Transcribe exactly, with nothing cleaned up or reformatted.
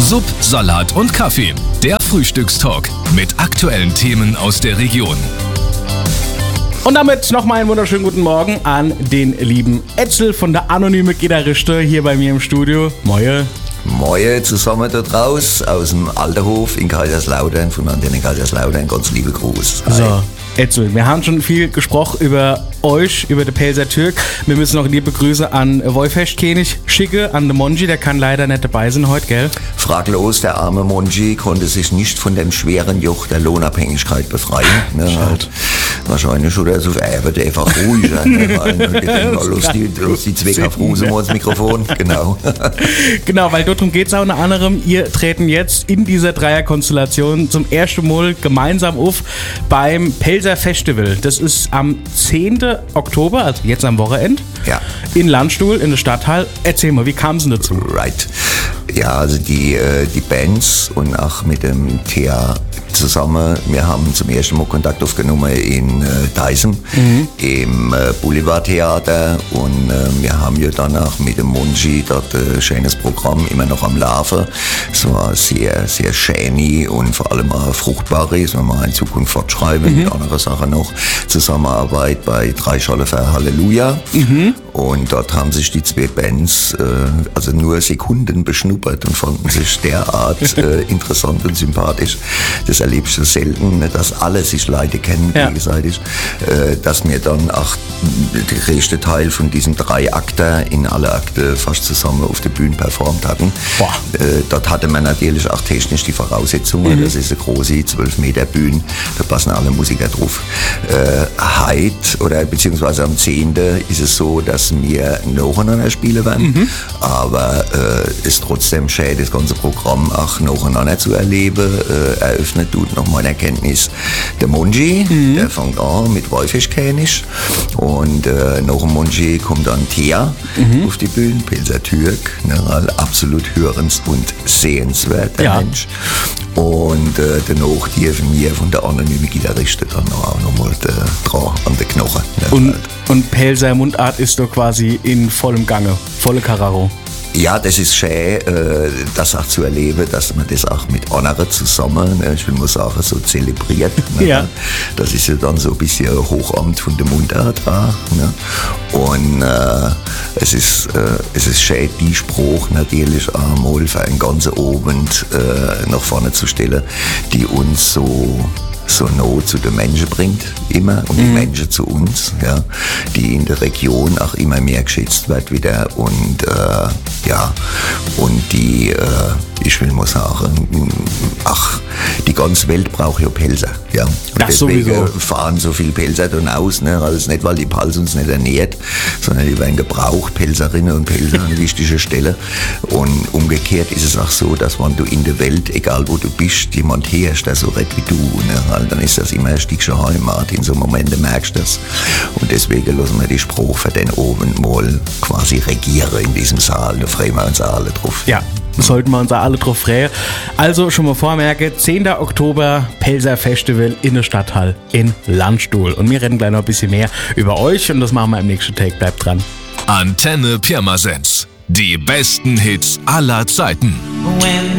Sub, Salat und Kaffee. Der Frühstückstalk mit aktuellen Themen aus der Region. Und damit nochmal einen wunderschönen guten Morgen an den lieben Etzel von der Anonyme Gitarriste hier bei mir im Studio. Moje. Moje zusammen da draus aus dem Alterhof in Kaiserslautern, von Antenne Kaiserslautern. Ganz liebe Gruß. Hi. So, Etzel, wir haben schon viel gesprochen über euch, über den Pelzer Türk. Wir müssen noch liebe Grüße an Wolfecht-König schicke, an den Monji, der kann leider nicht dabei sein heute, gell? Fraglos, der arme Monji konnte sich nicht von dem schweren Joch der Lohnabhängigkeit befreien. Ne, halt. Wahrscheinlich oder so, er wird einfach ruhiger. Ne, weil, los die, los die Zwecker Fruse mal ins Mikrofon, genau. Genau, weil darum geht es auch unter anderem. Ihr treten jetzt in dieser Dreierkonstellation zum ersten Mal gemeinsam auf beim Pelzer Festival. Das ist am zehnten Oktober, also jetzt am Wochenende, ja. in Landstuhl, in der Stadthalle. Erzähl mal, wie kam es denn dazu? Right. Ja, also die, die Bands und auch mit dem T A zusammen, wir haben zum ersten Mal Kontakt aufgenommen in äh, Deisem, mhm. im äh, Boulevardtheater, und äh, wir haben ja dann auch mit dem Monji dort ein äh, schönes Programm immer noch am Laufen. Es war sehr, sehr schöne und vor allem auch fruchtbare, das werden wir in Zukunft fortschreiben, mhm. mit anderen Sachen noch. Zusammenarbeit bei Drei Scholle für Halleluja. Mhm. Und dort haben sich die zwei Bands äh, also nur Sekunden beschnuppert und fanden sich derart äh, interessant und sympathisch. Das erlebst du selten, dass alle sich Leute kennen ja. gegenseitig, äh, dass wir dann auch der größte Teil von diesen drei Akten in alle Akte fast zusammen auf der Bühne performt hatten. Äh, dort hatte man natürlich auch technisch die Voraussetzungen, mhm. das ist eine große zwölf Meter Bühne, da passen alle Musiker drauf. Äh, heute oder beziehungsweise am zehnten ist es so, dass wir nacheinander spielen werden, mhm. aber äh, ist trotzdem schön, das ganze Programm auch nacheinander zu erleben. Äh, eröffnet tut nochmal eine Erkenntnis der Monji, mhm. der fängt an mit Wolfecht-König, und äh, nach dem Monji kommt dann Thea mhm. auf die Bühne, Pelzer Türk, ne, absolut hörens- und sehenswerter ja. Mensch. Und äh, danach dürfen wir von der anonymen Gitarriste dann auch nochmal dran an den Knochen. Ne, und, und Pelzer Mundart ist doch quasi in vollem Gange, volle Kararo. Ja, das ist schön, äh, das auch zu erleben, dass man das auch mit anderen zusammen, ne, ich will mal sagen, so zelebriert. Ne? Ja. Das ist ja dann so ein bisschen Hochamt von der Mundart auch. Ne? Und äh, es ist, äh, es ist schön, die Spruch natürlich einmal für einen ganzen Abend äh, nach vorne zu stellen, die uns so so nah zu den Menschen bringt, immer, und die mhm. Menschen zu uns, ja, die in der Region auch immer mehr geschätzt wird wieder, und äh, ja, und die, äh, ich will mal sagen, ach, die ganze Welt braucht ja Pelzer, ja. Und das deswegen sowieso. Fahren so viele Pelzer dann aus, ne, also nicht, weil die Pals uns nicht ernährt, sondern die werden gebraucht, Pelzerinnen und Pelzer an wichtigen Stellen. Und umgekehrt ist es auch so, dass wenn du in der Welt, egal wo du bist, jemand herrscht, der so redet wie du, ne, dann ist das immer ein Stückchen Heimat. In so Momenten merkst du das. Und deswegen lassen wir die Spruch für den oben mal quasi regieren in diesem Saal. Da freuen wir uns alle drauf. Ja, sollten wir uns alle drauf freuen. Also schon mal vormerken, zehnten Oktober, Pelzer Festival in der Stadthalle in Landstuhl. Und wir reden gleich noch ein bisschen mehr über euch, und das machen wir im nächsten Take. Bleibt dran. Antenne Pirmasens. Die besten Hits aller Zeiten.